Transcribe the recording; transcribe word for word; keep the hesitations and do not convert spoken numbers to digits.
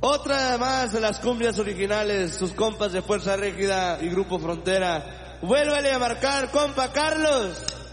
Otra más de las cumbias originales, sus compas de Fuerza Régida y Grupo Frontera. Vuélvele a marcar, compa Carlos.